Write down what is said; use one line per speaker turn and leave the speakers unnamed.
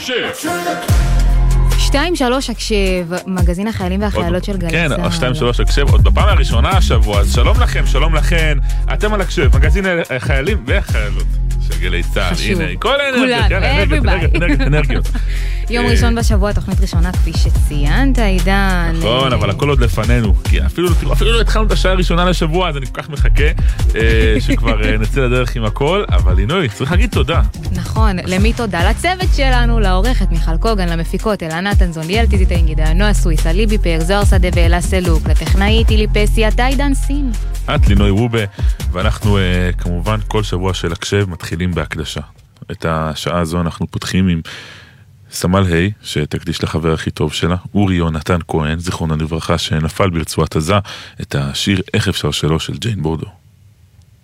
2-3 הקשב, מגזין החיילים והחיילות של גלי צה"ל.
כן, 2-3 הקשב, עוד בפעם הראשונה השבוע, אז שלום לכם, שלום לכן, אתם על הקשב, מגזין החיילים והחיילות של גלי צה"ל.
חשוב,
הנה, כל
כולנו,
אנרגיות.
יום ראשון בשבוע, תוכנית ראשונה כפי שציינת, עידן.
נכון, אבל הכל עוד לפנינו, כי אפילו לא התחלנו את השעה הראשונה לשבוע, אז אני כל כך מחכה שכבר נצא לדרך עם הכל, אבל לינוי, צריך להגיד תודה.
נכון, למי תודה? לצוות שלנו, לעורכת מיכל קוגן, למפיקות אלנה תנזון, ליאל טיזית אינגידה, נועה סוויסה, ליבי פר, זוהר שדה ואלה סלוק, לטכנאית אילי פסי, אתה עידן סין.
את לינוי רובה, ואנחנו כמובן כל שבוע של הקשב מתחילים בהקדשה. את השעה הזו אנחנו פותחים עם סמל היי, שתקדיש לחבר הכי טוב שלה, אורי יונתן כהן, זיכרונו לברכה, שנפל ברצועת עזה, את השיר איך אפשר שלו של ג'יין בורדו.